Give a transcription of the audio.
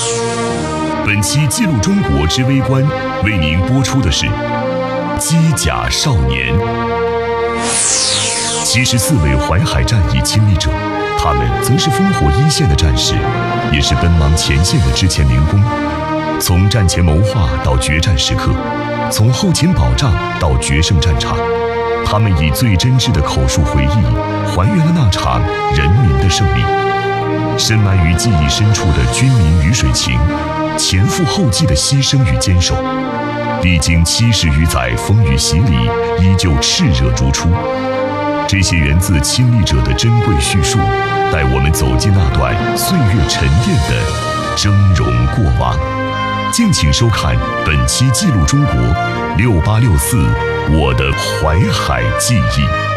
本期记录中国之微观为您播出的是机甲少年。74位淮海战役亲历者，他们曾是烽火一线的战士，也是奔忙前线的之前民工。从战前谋划到决战时刻，从后勤保障到决胜战场，他们以最真挚的口述回忆，还原了那场人民的胜利。深埋于记忆深处的军民鱼水情，前赴后继的牺牲与坚守，历经70余载风雨洗礼，依旧炽热如初。这些源自亲历者的珍贵叙述，带我们走进那段岁月沉淀的峥嵘过往。敬请收看本期记录中国6864我的淮海记忆。